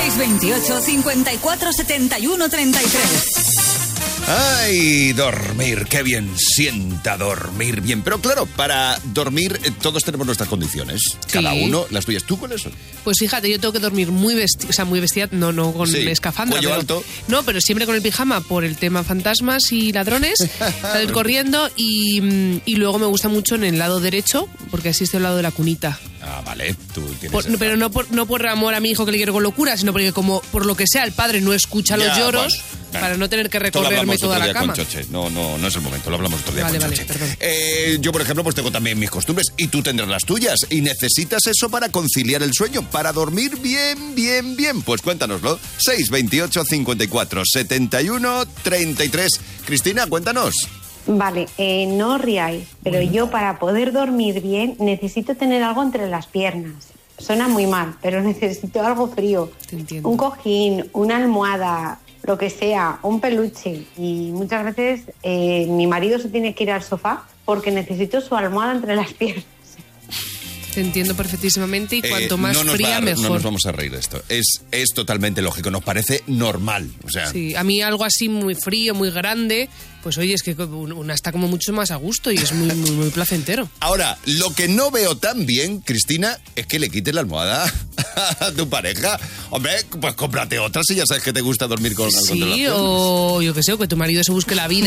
628 54 71 33. Ay, dormir, qué bien sienta dormir bien. Pero claro, para dormir todos tenemos nuestras condiciones. Sí. Cada uno las tuyas. ¿Tú cuáles son? Pues fíjate, yo tengo que dormir muy vestida, no con escafandra. Cuello alto. No, pero siempre con el pijama por el tema fantasmas y ladrones, salir corriendo y luego me gusta mucho en el lado derecho, porque así estoy al lado de la cunita. Ah, vale, tú tienes... Pero no por amor a mi hijo que le quiero con locura, sino porque como por lo que sea el padre no escucha los lloros, bueno, para no tener que recorrerme toda la cama. Con Choche. No es el momento, lo hablamos otro día Vale, con Choche. perdón. Yo, por ejemplo, pues tengo también mis costumbres y tú tendrás las tuyas. Y necesitas eso para conciliar el sueño, para dormir bien. Pues cuéntanoslo. 628 54 71 33. Cristina, cuéntanos. Vale, no os riáis, pero yo para poder dormir bien necesito tener algo entre las piernas. Suena muy mal, pero necesito algo frío. Te entiendo. Un cojín, una almohada, lo que sea, un peluche. Y muchas veces mi marido se tiene que ir al sofá porque necesito su almohada entre las piernas. Te entiendo perfectísimamente y cuanto más fría, mejor. No nos vamos a reír de esto. Es totalmente lógico, nos parece normal. O sea, sí, a mí algo así muy frío, muy grande, pues oye, es que una está como mucho más a gusto y es muy placentero. Ahora, lo que no veo tan bien, Cristina, es que le quites la almohada a tu pareja. Hombre, pues cómprate otra si ya sabes que te gusta dormir con algo entre las Sí, piernas. o yo qué sé, o que tu marido se busque la vida